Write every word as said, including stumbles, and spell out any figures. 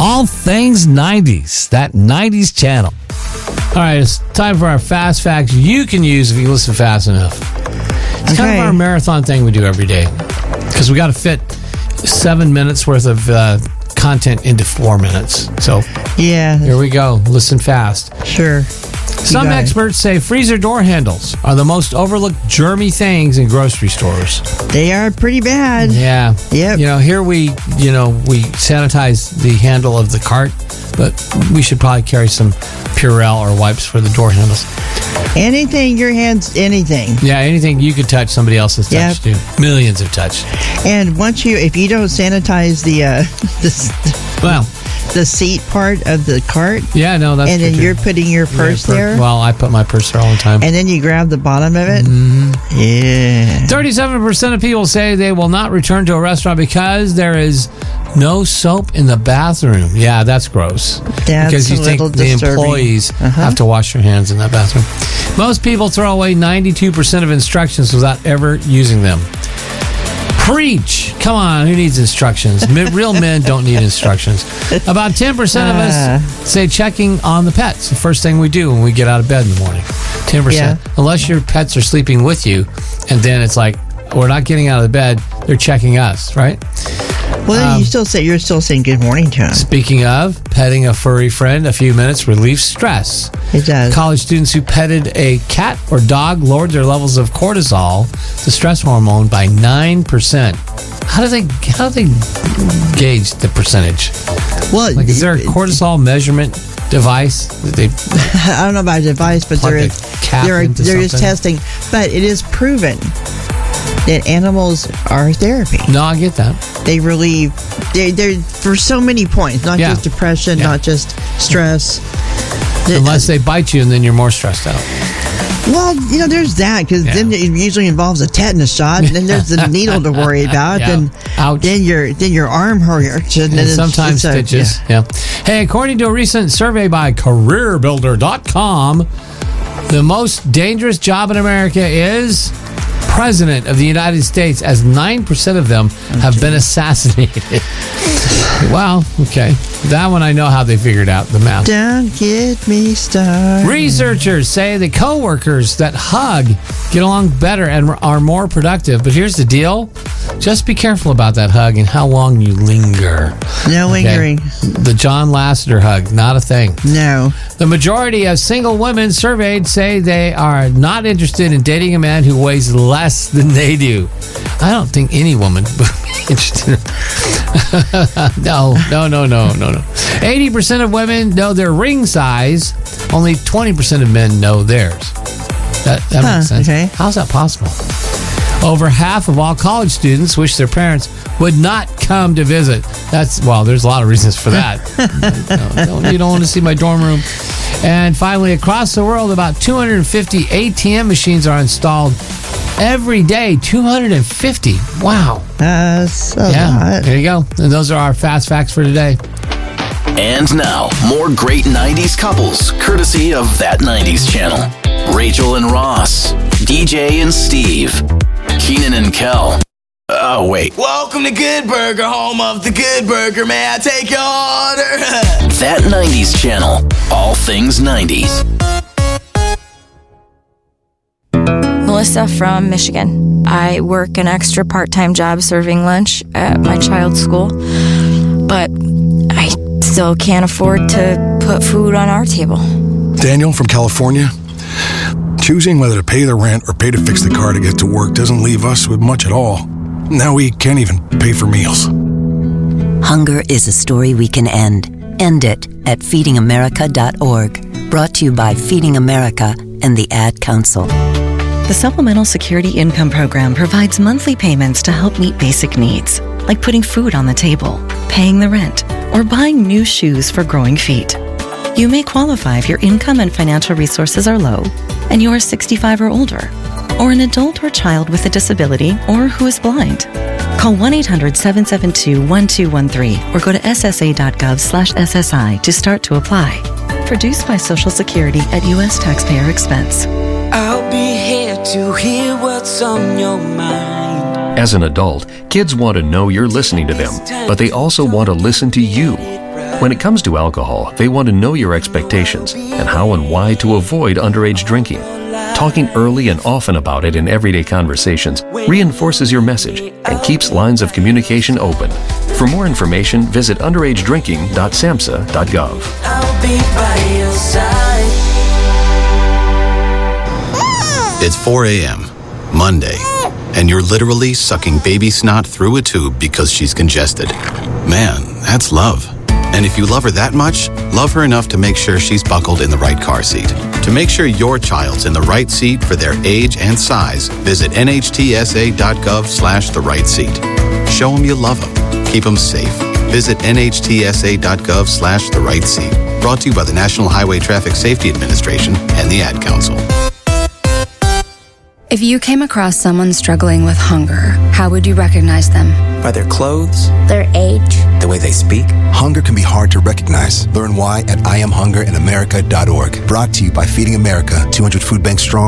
All things nineties, that nineties channel. All right, it's time for our fast facts you can use if you listen fast enough. It's okay. Kind of our marathon thing we do every day because we got to fit seven minutes worth of uh, content into four minutes. So yeah, here we go. Listen fast. Sure. Some experts say freezer door handles are the most overlooked germy things in grocery stores. They are pretty bad. Yeah. Yep. You know, here we, you know, we sanitize the handle of the cart, but we should probably carry some Purell or wipes for the door handles. Anything, your hands, anything. Yeah, anything you could touch, somebody else has touched yep. too. Millions have touched. And once you, if you don't sanitize the, uh, the well, the seat part of the cart. Yeah, no, that's and then true. You're putting your purse yeah, per- there. Well, I put my purse there all the time. And then you grab the bottom of it. Mm-hmm. Yeah. Thirty-seven percent of people say they will not return to a restaurant because there is no soap in the bathroom. Yeah, that's gross. That's because you a think little the disturbing. employees uh-huh. have to wash their hands in that bathroom. Most people throw away ninety-two percent of instructions without ever using them. Preach! Come on, who needs instructions? Real men don't need instructions. About ten percent of us uh. say checking on the pets. The first thing we do when we get out of bed in the morning. ten percent. Yeah. Unless your pets are sleeping with you, and then it's like, we're not getting out of the bed, they're checking us, right? Well, um, you still say you're still saying good morning to them. Speaking of, petting a furry friend a few minutes relieves stress. It does. College students who petted a cat or dog lowered their levels of cortisol, the stress hormone, by nine percent. How do they how do they gauge the percentage? Well, like, is there a cortisol measurement device that they? I don't know about a device, but there is there, there is testing, but it is proven that animals are therapy. No, I get that. They relieve, they, they're for so many points, not yeah. just depression, yeah. not just stress. Unless they bite you and then you're more stressed out. Well, you know, there's that, because yeah. then it usually involves a tetanus shot, and then there's the needle to worry about, yeah. and Ouch. then your then your arm hurts, and, and then sometimes it's, it's stitches. A, yeah. yeah. Hey, according to a recent survey by career builder dot com, the most dangerous job in America is President of the United States, as nine percent of them have been assassinated. Wow, okay. That one I know how they figured out the math. Don't get me started. Researchers say the coworkers that hug get along better and are more productive. But here's the deal. Just be careful about that hug and how long you linger. No lingering. Okay? The John Lasseter hug, not a thing. No. The majority of single women surveyed say they are not interested in dating a man who weighs less than they do. I don't think any woman would be interested. no, no, no, no, no, no. eighty percent of women know their ring size. Only twenty percent of men know theirs. That, that huh, makes sense. Okay. How's that possible? Over half of all college students wish their parents would not come to visit. That's, well, there's a lot of reasons for that. no, don't, you don't want to see my dorm room. And finally, across the world, about two hundred fifty A T M machines are installed every day. two hundred fifty. Wow. That's a yeah, lot. There you go. And those are our fast facts for today. And now, more great nineties couples, courtesy of That nineties Channel. Rachel and Ross, D J and Steve, Keenan and Kel. Oh, wait. Welcome to Good Burger, home of the Good Burger. May I take your order? That nineties Channel. All things nineties. Melissa from Michigan. I work an extra part-time job serving lunch at my child's school, but I still can't afford to put food on our table. Daniel from California. Choosing whether to pay the rent or pay to fix the car to get to work doesn't leave us with much at all. Now we can't even pay for meals. Hunger is a story we can end. End it at feeding america dot org. Brought to you by Feeding America and the Ad Council. The Supplemental Security Income Program provides monthly payments to help meet basic needs, like putting food on the table, paying the rent, or buying new shoes for growing feet. You may qualify if your income and financial resources are low, and you are sixty-five or older, or an adult or child with a disability, or who is blind. Call one eight hundred seven seven two one two one three or go to s s a dot gov slash s s i to start to apply. Produced by Social Security at U S taxpayer expense. I'll be here to hear what's on your mind. As an adult, kids want to know you're listening to them, but they also want to listen to you. When it comes to alcohol, they want to know your expectations and how and why to avoid underage drinking. Talking early and often about it in everyday conversations reinforces your message and keeps lines of communication open. For more information, visit underage drinking dot samhsa dot gov. I'll be by your side. It's four a.m., Monday, and you're literally sucking baby snot through a tube because she's congested. Man, that's love. And if you love her that much, love her enough to make sure she's buckled in the right car seat. To make sure your child's in the right seat for their age and size, visit N H T S A dot gov slash the right seat. Show them you love them. Keep them safe. Visit N H T S A dot gov slash the right seat. Brought to you by the National Highway Traffic Safety Administration and the Ad Council. If you came across someone struggling with hunger, how would you recognize them? By their clothes, their age, the way they speak. Hunger can be hard to recognize. Learn why at I am hunger in america dot org. Brought to you by Feeding America, two hundred Food Bank Strong.